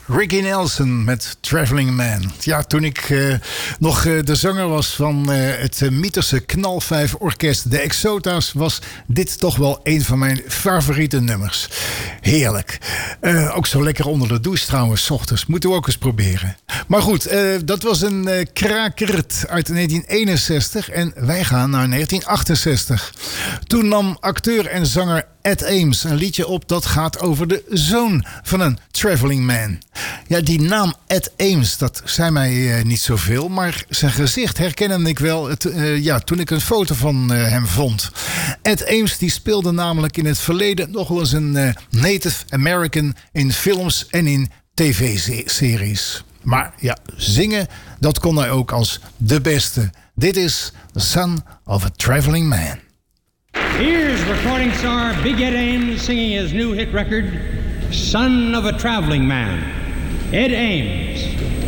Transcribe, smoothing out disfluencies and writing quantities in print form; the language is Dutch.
Ricky Nelson met Traveling Man. Ja, toen ik nog de zanger was van het mythische knalvijf orkest de Exota's, was dit toch wel een van mijn favoriete nummers. Heerlijk. Ook zo lekker onder de douche trouwens, 's ochtends. Moeten we ook eens proberen. Maar goed, dat was een krakert uit 1961 en wij gaan naar 1968. Toen nam acteur en zanger Ed Ames een liedje op dat gaat over de zoon van een traveling man. Ja, die naam Ed Ames, dat zei mij niet zoveel, maar zijn gezicht herkende ik wel toen ik een foto van hem vond. Ed Ames die speelde namelijk in het verleden nog wel eens een Native American in films en in tv-series. Maar ja, zingen, dat kon hij ook als de beste. Dit is The Son of a Traveling Man. Here's recording star Big Ed Ames singing his new hit record, Son of a Traveling Man. Ed Ames.